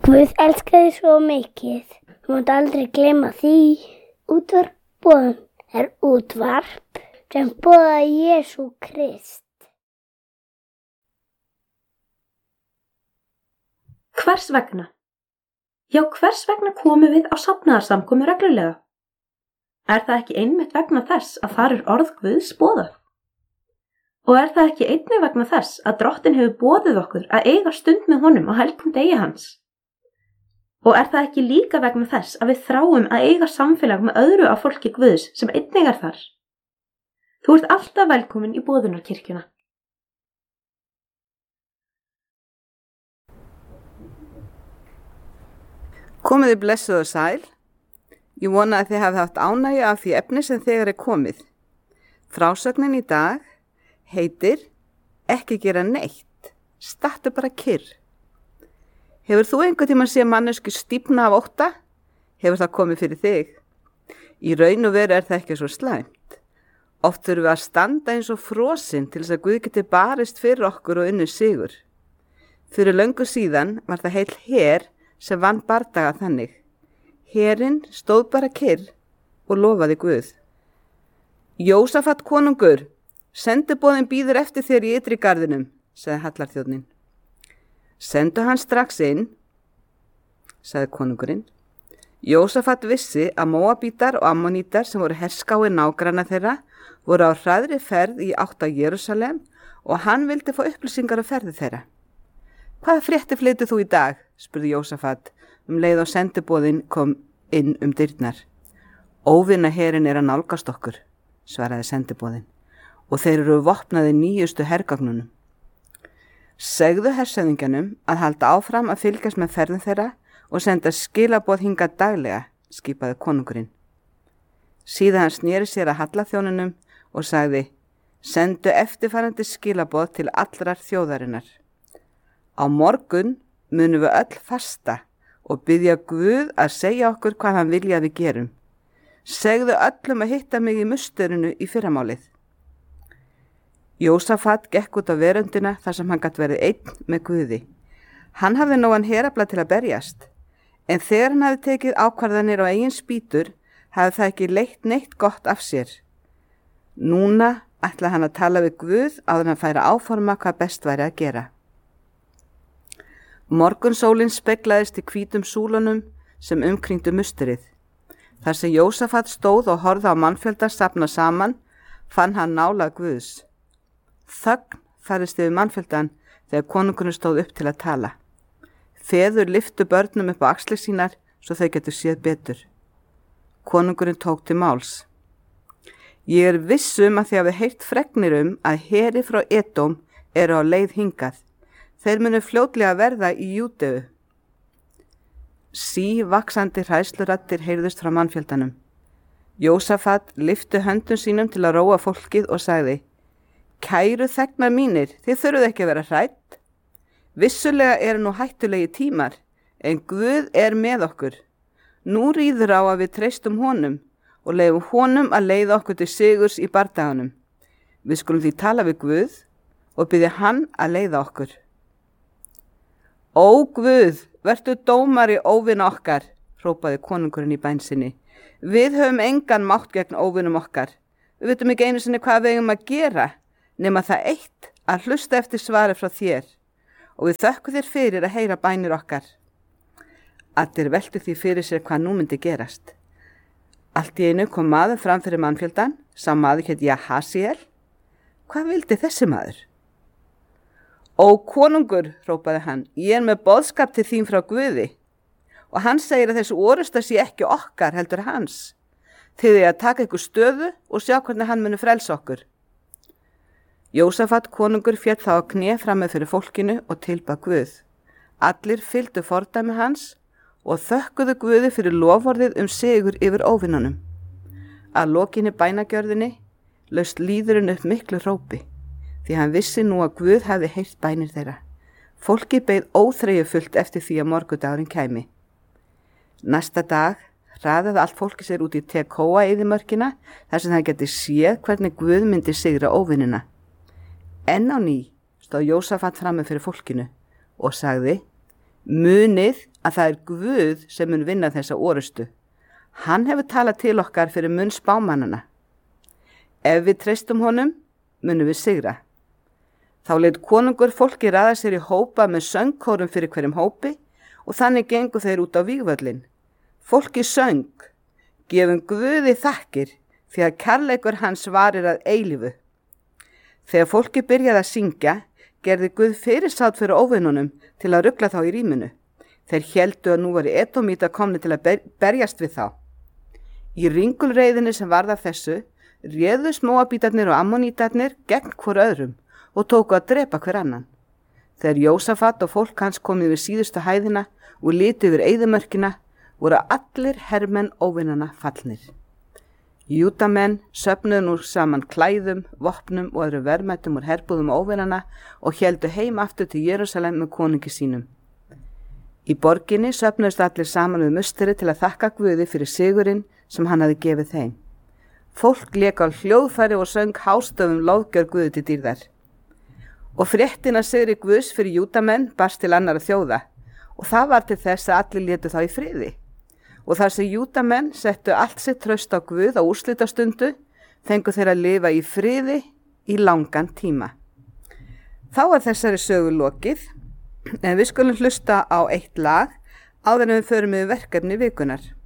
Guð elskaði svo mikið. Þú mátt aldrei gleyma því. Útvarpboðun er útvarp sem boðar Jesú Krist. Hvers vegna? Já, hvers vegna komum við á safnaðarsamkomu reglulega? Er það ekki einmitt vegna þess að þar orð Guðs boðað? Og er það ekki einnig vegna þess að Drottinn hefur boðið okkur að eiga stund með honum á helgum degi hans? Og er það ekki líka vegna þess að við þráum að eiga samfélag með öðru af fólki Guðs sem einnig er þar? Þú ert alltaf velkomin í boðunarkirkjuna. Komið þið blessuð og sæl. Ég vona að þið hafið haft ánægju af því efni sem þegar er komið. Frásögnin í dag heitir Ekki gera neitt, stattu bara kyrr. Hefur þú einhvern tímann séð mannesku stífna af ótta? Hefur það komið fyrir þig? Í raun og veru er það ekki svo slæmt. Oft þurfum við að standa eins og frosin til þess að Guð geti barist fyrir okkur og unnið sigur. Fyrir löngu síðan var það heill her sem vann bardaga þannig. Herinn stóð bara kyrr og lofaði Guð. Jósafat konungur, sendiboðinn bíður eftir þér í ytri garðinum, sagði hallarþjónninn. Sendu hann strax inn, sagði konungurinn. Jósafat vissi að Móabítar og Ammonítar sem voru herskái nágranna þeirra voru á hraðri ferð í átt að Jerúsalem og hann vildi fá upplýsingar af ferði þeirra. Hvaða fréttir flytur þú í dag? Spurði Jósafat leið og sendiboðinn kom inn dyrnar. Óvinaherinn er að nálgast okkur, svaraði sendiboðinn, og þeir eru vopnaði nýjustu hergagnunum. Segðu hersöðingjanum að halda áfram að fylgjast með ferðin þeirra og senda skilaboð hingað daglega, skipaði konungurinn. Síðan hann sneri sér að hallarþjónunum og sagði, sendu eftirfarandi skilaboð til allrar þjóðarinnar. Á morgun munum við öll fasta og biðja Guð að segja okkur hvað hann vilja að við gerum. Segðu öllum að hitta mig í musturinu í fyrramálið. Jósafat gekk út á veröndina þar sem hann gat verið einn með Guði. Hann hafði nógan herafla til að berjast, en þegar hann hafði tekið ákvarðanir á eigin spýtur, hafði það ekki leitt neitt gott af sér. Núna ætlaði hann að tala við Guð áður en hann færi að áforma hvað best væri að gera. Morgunsólin speglaðist í hvítum súlunum sem umkringdu musturið. Þar sem Jósafat stóð og horfði á mannfjölda safna saman, fann hann nála Guðs. Þögn færðist yfir mannfjöldan þegar konungurinn stóð upp til að tala. Feður lyftu börnum upp á axlir sínar svo þau getur séð betur. Konungurinn tók til máls. Ég er viss að þið hafið heyrt fregnir að heri frá Edóm eru á leið hingað. Þeir munu fljótlega verða í Júdeu. Vaxandi hræðsluraddir heyrðust frá mannfjöldanum. Jósafat lyfti höndum sínum til að róa fólkið og sagði, kæru þegnar mínir, þið þurfuð ekki að vera hrædd. Vissulega eru nú hættulegi tímar, en Guð er með okkur. Nú ríður á að við treystum honum og leyfum honum að leiða okkur til sigurs í bardaganum. Við skulum því tala við Guð og biðja hann að leiða okkur. Ó Guð, vertu dómari óvina okkar, hrópaði konungurinn í bæn sinni. Við höfum engan mátt gegn óvinum okkar. Við vitum ekki einu sinni hvað við eigum að gera, nema það eitt að hlusta eftir svari frá þér. Og við þökkum þér fyrir að heyra bænir okkar. Allir veltu því fyrir sér hvað nú myndi gerast. Allt í einu kom maður fram fyrir mannfjöldan, sá maður hét Jahasiel. Hvað vildi þessi maður? Ó konungur, hrópaði hann, ég er með boðskap til þín frá Guði. Og hann segir að þessu orusta sé ekki okkar heldur hans. Þið er að taka ykkur stöðu og sjá hvernig hann muni frelsa okkur. Jósafat konungur féll þá að kné frammi fyrir fólkinu og tilbað Guð. Allir fylgdu fordæmi hans og þökkuðu Guði fyrir loforðið sigur yfir óvinnunum. Að lokinni bænagjörðinni laust lýðurinn upp miklu hrópi, því hann vissi nú að Guð hefði heyrt bænir þeirra. Fólkið beið óþreyjufullt eftir því að morgundagurinn kæmi. Næsta dag hraðaði allt fólki sér út í Tekóa eyðimörkina þar sem það geti séð hvernig Guð myndi sigra óvinnina. Enn á ný stóð Jósafat frammi fyrir fólkinu og sagði, Munið að það er Guð sem mun vinna þessa orustu. Hann hefur talað til okkar fyrir munn spámannana. Ef við treystum honum, munum við sigra. Þá leit konungur fólki raða sér í hópa með söngkórum fyrir hverjum hópi og þannig gengu þeir út á vígvöllin. Fólki söng, gefum Guði þakkir því að kærleikur hans varir að eilífu. Þegar fólki byrjaði að syngja, gerði Guð fyrirsátt fyrir óvinnunum til að rugla þá í ríminu. Þeir héldu að nú var Edómítar komni til að berjast við þá. Í ringulreiðinni sem varð af þessu, réðust Móabítarnir og Ammonítarnir gegn hvor öðrum og tóku að drepa hver annan. Þegar Jósafat og fólk hans komið við síðustu hæðina og litu yfir eyðimörkina, voru allir hermenn óvinnana fallnir. Júdamenn söfnuðu nú saman klæðum, vopnum og öðru verðmættum úr herbúðum óvinnana og héldu heim aftur til Jerúsalem með konungi sínum. Í borginni söfnuðust allir saman við musteri til að þakka Guði fyrir sigurinn sem hann hafi gefið þeim. Fólk lék á hljóðfæri og söng hástöfum lofgjör Guði til dýrðar. Og fréttin að sigri Guðs fyrir Júdamenn barst til annarra þjóða og það var til þess að allir létu þá í friði. Og þar sem Júdamenn settu allt sitt traust á Guð á úrslitastundu, fengu þeir að lifa í friði í langan tíma. Þá var þessari sögu lokið, en við skulum hlusta á eitt lag áður en við förum yfir verkefni vikunar.